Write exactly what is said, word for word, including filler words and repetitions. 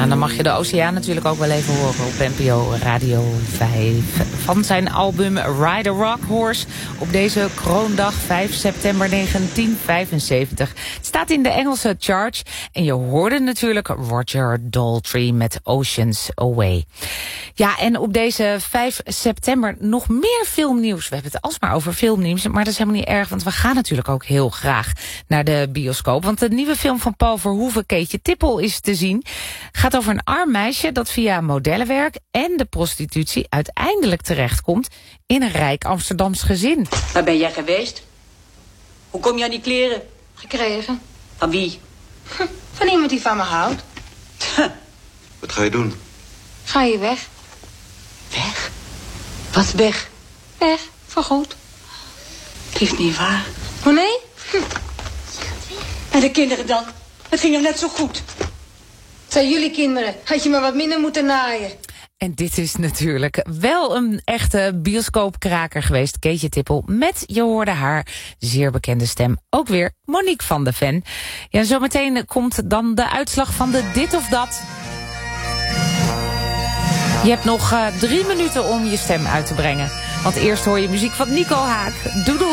en dan mag je de Oceaan natuurlijk ook wel even horen op N P O Radio vijf. Van zijn album Ride a Rock Horse op deze kroondag vijf september negentien vijfenzeventig. Het staat in de Engelse charts en je hoorde natuurlijk Roger Daltrey met Oceans Away. Ja, en op deze vijf september nog meer filmnieuws. We hebben het alsmaar over filmnieuws, maar dat is helemaal niet erg, want we gaan natuurlijk ook heel graag naar de bioscoop. Want de nieuwe film van Paul Verhoeven, Keetje Tippel, is te zien. Gaat over een arm meisje dat via modellenwerk en de prostitutie uiteindelijk terechtkomt in een rijk Amsterdams gezin. Waar ben jij geweest? Hoe kom je aan die kleren? Gekregen. Van wie? Hm, van iemand die van me houdt. Wat ga je doen? Ga je weg? Weg? Wat weg? Weg, voorgoed. Het is niet waar. Oh nee? Hm. En de kinderen dan? Het ging nog net zo goed. Het zijn jullie kinderen. Had je maar wat minder moeten naaien. En dit is natuurlijk wel een echte bioscoopkraker geweest. Keetje Tippel met, je hoorde haar zeer bekende stem, ook weer Monique van de Ven. Ja, zometeen komt dan de uitslag van de dit of dat. Je hebt nog uh, drie minuten om je stem uit te brengen. Want eerst hoor je muziek van Nico Haak. Doei doei.